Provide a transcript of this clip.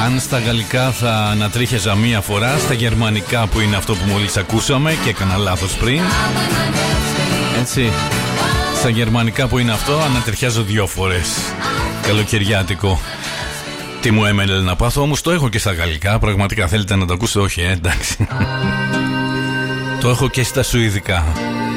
Αν στα γαλλικά θα ανατρίχιαζα μία φορά, στα γερμανικά που είναι αυτό που μόλις ακούσαμε και έκανα λάθος πριν, έτσι, στα γερμανικά που είναι αυτό ανατριχιάζω 2 φορές. Καλοκαιριάτικο. Τι μου έμενε να πάθω, όμως το έχω και στα γαλλικά. Πραγματικά θέλετε να το ακούσετε? Όχι, εντάξει. Το έχω και στα σουηδικά.